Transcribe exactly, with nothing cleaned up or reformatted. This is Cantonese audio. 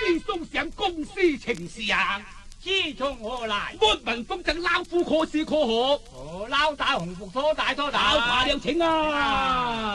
先送上公司情事啊！ 知從何來？ 安民封贈撈夫，可是可可。 我撈大紅服拖大拖大， 撈爬了請啊！